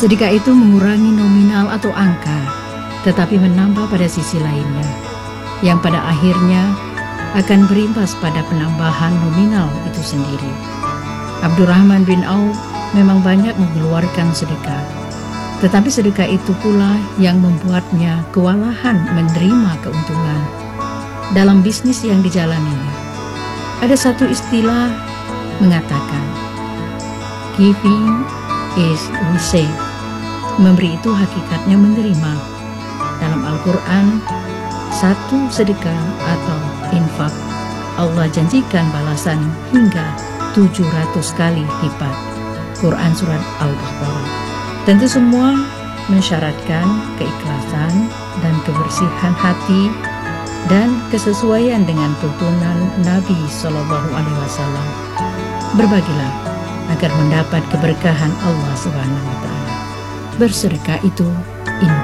Sedekah itu mengurangi nominal atau angka, tetapi menambah pada sisi lainnya, yang pada akhirnya akan berimbas pada penambahan nominal itu sendiri. Abdurrahman bin Auf memang banyak mengeluarkan sedekah, tetapi sedekah itu pula yang membuatnya kewalahan menerima keuntungan dalam bisnis yang dijalaninya. Ada satu istilah mengatakan, giving is receive. Memberi itu hakikatnya menerima. Dalam Al-Quran, satu sedekah atau infak, Allah janjikan balasan hingga 700 kali lipat. Quran Surat Al-Baqarah. Tentu semua mensyaratkan keikhlasan dan kebersihan hati dan kesesuaian dengan tuntunan Nabi SAW. Berbagilah agar mendapat keberkahan Allah Subhanahu wa Ta'ala. Bersedekah itu